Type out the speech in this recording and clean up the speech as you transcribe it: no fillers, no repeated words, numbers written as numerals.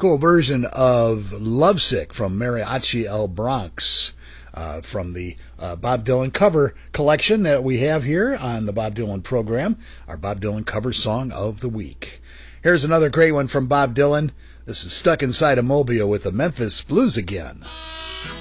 Cool version of Lovesick from Mariachi El Bronx from the Bob Dylan cover collection that we have here on the Bob Dylan program, our Bob Dylan cover song of the week. Here's another great one from Bob Dylan. This is Stuck Inside a Mobile with the Memphis Blues again.